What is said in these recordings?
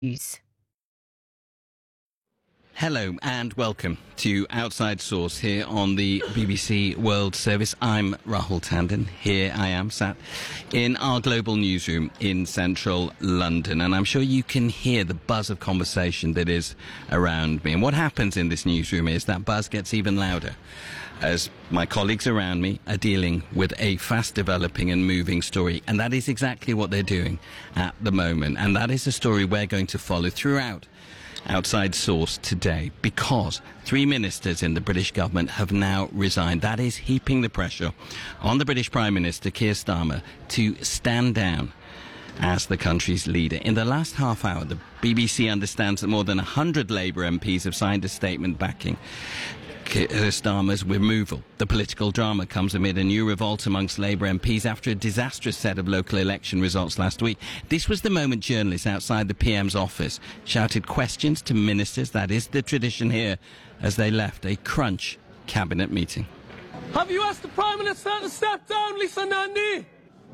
News. Hello and welcome to Outside Source here on the BBC World Service. I'm Rahul Tandon. Here I am sat in our global newsroom in central London, and I'm sure you can hear the buzz of conversation that is around me. And what happens in this newsroom is that buzz gets even louder as my colleagues around me are dealing with a fast developing and moving story. And that is exactly what they're doing at the moment. And that is a story we're going to follow throughout Outside Source today, because 3 ministers in the British government have now resigned. That is heaping the pressure on the British Prime Minister, Keir Starmer, to stand down as the country's leader. In the last half hour, the BBC understands that more than 100 Labour MPs have signed a statement backing Keir Starmer's removal. The political drama comes amid a new revolt amongst Labour MPs after a disastrous set of local election results last week. This was the moment journalists outside the PM's office shouted questions to ministers. That is the tradition here, as they left a crunch cabinet meeting. Have you asked the Prime Minister to step down, Lisa Nandy?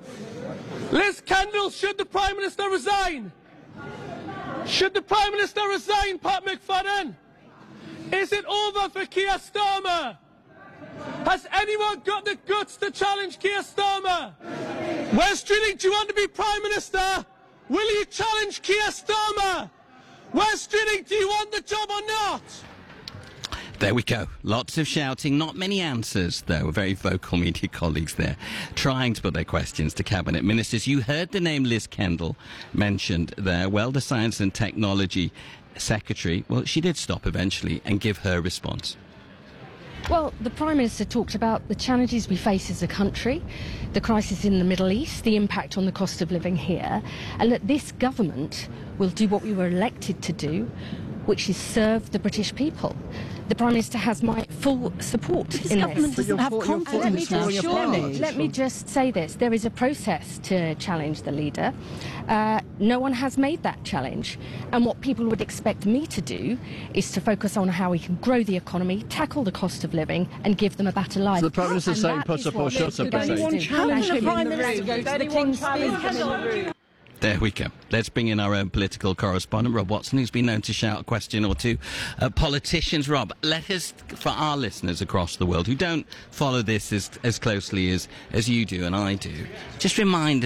Liz Kendall, should the Prime Minister resign? Should the Prime Minister resign, Pat McFadden? Is it over for Keir Starmer? Has anyone got the guts to challenge Keir Starmer? Wes Streeting, do you want to be Prime Minister? Will you challenge Keir Starmer? Wes Streeting, do you want the job or not? There we go. Lots of shouting, not many answers, though. Very vocal media colleagues there trying to put their questions to cabinet ministers. You heard the name Liz Kendall mentioned there. Well, the Science and Technology Secretary, well, she did stop eventually and give her response. Well, the Prime Minister talked about the challenges we face as a country, the crisis in the Middle East, the impact on the cost of living here, and that this government will do what we were elected to do, which is serve the British people. The Prime Minister has my full support in this. Let me just say this. There is a process to challenge the leader. No one has made that challenge. And what people would expect me to do is to focus on how we can grow the economy, tackle the cost of living, and give them a better life. So the Prime Minister is saying put up or shut up. How can the Prime Minister go to the King's Speech? There we go. Let's bring in our own political correspondent, Rob Watson, who's been known to shout a question or two at politicians. Rob, let us, for our listeners across the world who don't follow this as closely as you do and I do, just remind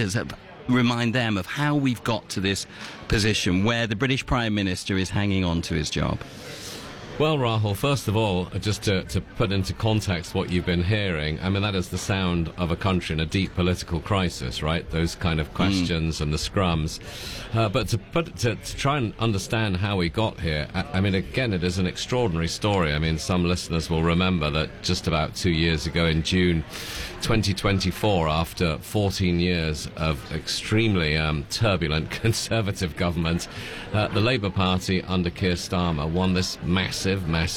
them of how we've got to this position where the British Prime Minister is hanging on to his job. Well, Rahul, first of all, just to put into context what you've been hearing, I mean, that is the sound of a country in a deep political crisis, right? Those kind of questions and the scrums. But to try and understand how we got here, I mean, again, it is an extraordinary story. I mean, some listeners will remember that just about 2 years ago in June 2024, after 14 years of extremely turbulent Conservative government, the Labour Party under Keir Starmer won this massive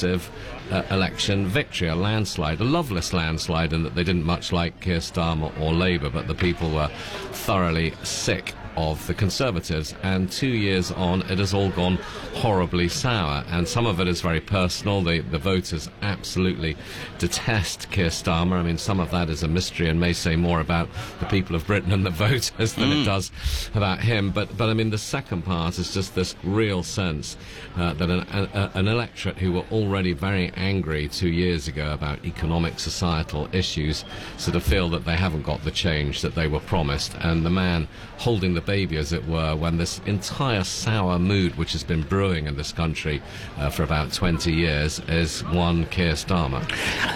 election victory, a landslide, a loveless landslide, in that they didn't much like Keir Starmer or Labour, but the people were thoroughly sick of the Conservatives, and 2 years on it has all gone horribly sour, and some of it is very personal. The voters absolutely detest Keir Starmer. I mean, some of that is a mystery and may say more about the people of Britain and the voters than it does about him, but I mean, the second part is just this real sense that an electorate who were already very angry 2 years ago about economic, societal issues sort of feel that they haven't got the change that they were promised, and the man holding the baby, as it were, when this entire sour mood which has been brewing in this country for about 20 years is one Keir Starmer.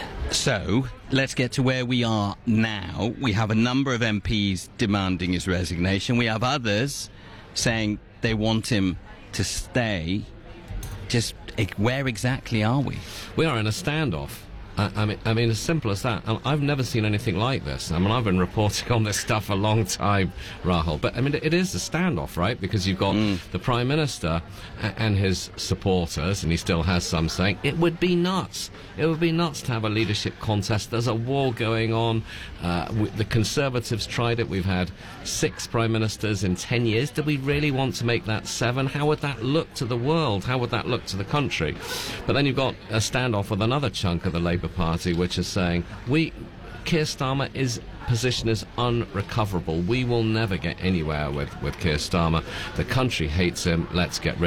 So, let's get to where we are now. We have a number of MPs demanding his resignation. We have others saying they want him to stay. Just where exactly are we? We are in a standoff. I mean, as simple as that. I've never seen anything like this. I mean, I've been reporting on this stuff a long time, Rahul. But, I mean, it is a standoff, right? Because you've got the Prime Minister and his supporters, and he still has some, saying, it would be nuts. It would be nuts to have a leadership contest. There's a war going on. The Conservatives tried it. We've had 6 Prime Ministers in 10 years. Do we really want to make that 7? How would that look to the world? How would that look to the country? But then you've got a standoff with another chunk of the Labour Party, which is saying, Keir Starmer's position is unrecoverable. We will never get anywhere with Keir Starmer. The country hates him. Let's get rid